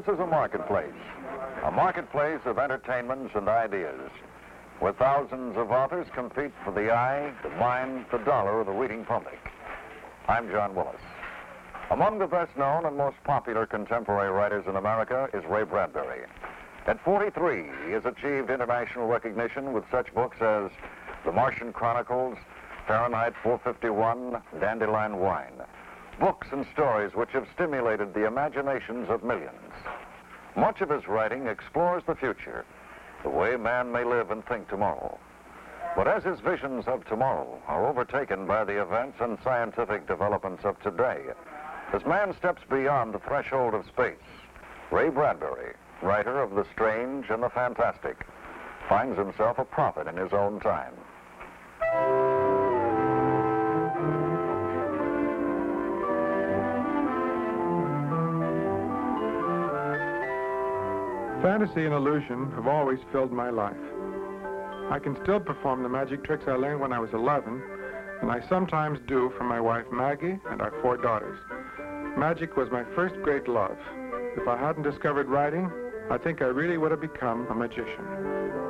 This is a marketplace of entertainments and ideas, where thousands of authors compete for the eye, the mind, the dollar of the reading public. I'm John Willis. Among the best known and most popular contemporary writers in America is Ray Bradbury. At 43, he has achieved international recognition with such books as The Martian Chronicles, Fahrenheit 451, Dandelion Wine. Books and stories which have stimulated the imaginations of millions. Much of his writing explores the future, the way man may live and think tomorrow. But as his visions of tomorrow are overtaken by the events and scientific developments of today, as man steps beyond the threshold of space, Ray Bradbury, writer of the strange and the fantastic, finds himself a prophet in his own time. Fantasy and illusion have always filled my life. I can still perform the magic tricks I learned when I was 11, and I sometimes do for my wife Maggie and our 4 daughters. Magic was my first great love. If I hadn't discovered writing, I think I really would have become a magician.